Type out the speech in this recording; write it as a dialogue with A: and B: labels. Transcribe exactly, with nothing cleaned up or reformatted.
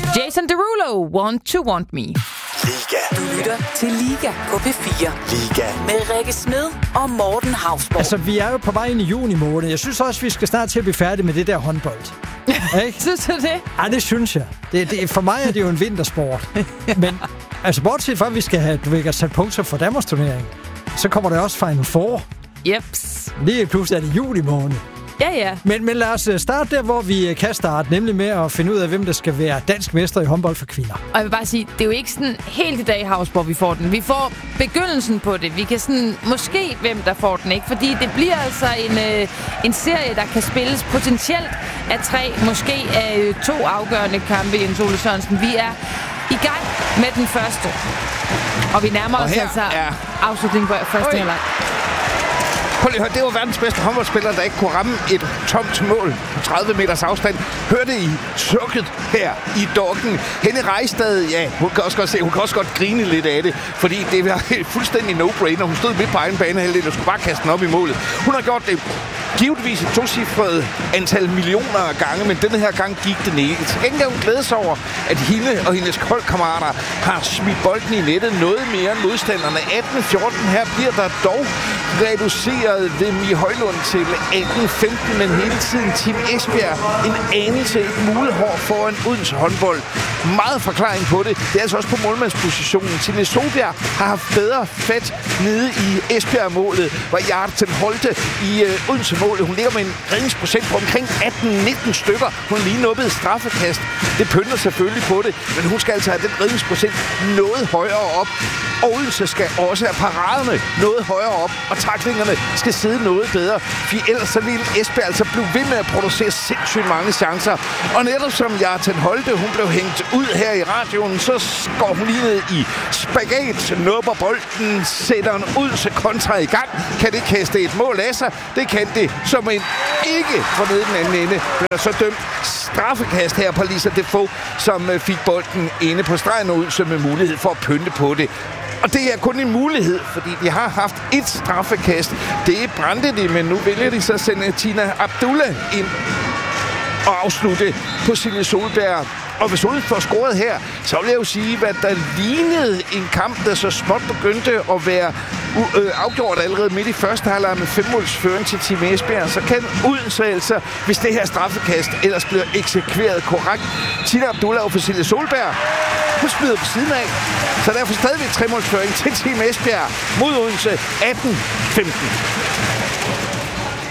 A: Jason Derulo, Want to Want Me.
B: Liga.
C: Du lytter til Liga på P fire.
B: Liga.
C: Med Rikke Smed og Morten Hausborg.
D: Altså, vi er jo på vej ind i juni måned. Jeg synes også, vi skal snart til at blive færdige med det der håndbold. Ikke?
A: Synes du det?
D: Ej, det synes jeg. Det, det, for mig er det jo en vintersport. Men altså, bortset fra, at vi skal have du ved, sat punkter for Danmarks turnering, så kommer der også Final Four.
A: Jeps.
D: Lige pludselig er det juli måned.
A: Ja, ja.
D: Men, men lad os starte der, hvor vi kan starte, nemlig med at finde ud af, hvem der skal være dansk mester i håndbold for kvinder.
A: Og jeg vil bare sige, det er jo ikke sådan helt i dag, Hausborg, vi får den. Vi får begyndelsen på det. Vi kan sådan, måske hvem der får den, ikke? Fordi det bliver altså en, øh, en serie, der kan spilles potentielt af tre, måske af øh, to afgørende kampe, Jens Ole Sørensen. Vi er i gang med den første. Og vi nærmer
E: og
A: os altså
E: er...
A: afslutningen på første halvleg.
E: Prøv lige at høre, det var verdens bedste håndboldspiller, der ikke kunne ramme et tomt mål på tredive meters afstand. Hørte I sukket her i Dorken? Henny Rejstad, ja, hun kan også godt se, hun kan også godt grine lidt af det, fordi det var fuldstændig no-brainer. Hun stod midt på egen banehalvdel og skulle bare kaste den op i målet. Hun har gjort det givetvis et tocifret antal millioner af gange, men denne her gang gik det ikke. Til gengæld hun glædes over, at hende og hendes holdkammerater har smidt bolden i nettet noget mere end modstanderne. atten fjorten her bliver der dog reduceret ved Mie Højlund til atten femten, men hele tiden Team Esbjerg en anelse, et mulehår foran Odense håndbold. Meget forklaring på det. Det er altså også på målmandspositionen. Tine Solbjerg har haft bedre fat nede i Esbjerg-målet, hvor Jarten Holte i øh, Odense-målet. Hun ligger med en redningsprocent på omkring atten nitten stykker. Hun lige nubbede straffekast. Det pynter selvfølgelig på det, men hun skal altså have den redningsprocent noget højere op. Odense skal også have paraderne noget højere op, og taklingerne skal sidde noget bedre, for ellers så ville Esbjerg altså blive ved med at producere sindssygt mange chancer. Og netop som Jarten Holte, hun blev hængt ud her i radioen, så går hun lige ned i spagat, nubber bolden, sætter en Odense kontra i gang. Kan det kaste et mål af sig? Det kan det, som en ikke fra nede den anden ende. Bliver så dømt straffekast her på Lisa Defoe, som fik bolden inde på stregen og Odense med mulighed for at pynte på det. Og det er kun en mulighed, fordi de har haft et straffekast. Det brændte de, men nu vælger de så at sende Tina Abdullah ind og afslutte på Silje Solberg. Og hvis Odense får scoret her, så vil jeg jo sige, at der lignede en kamp, der så småt begyndte at være uh, øh, afgjort allerede midt i første halvleg med femmålsføring til Team Esbjerg. Så kan Odense altså, hvis det her straffekast ellers bliver eksekveret korrekt. Tina Abdullah og Silje Solberg, hun smider på siden af. Så derfor stadigvæk tremålsføring til Team Esbjerg mod Odense atten femten.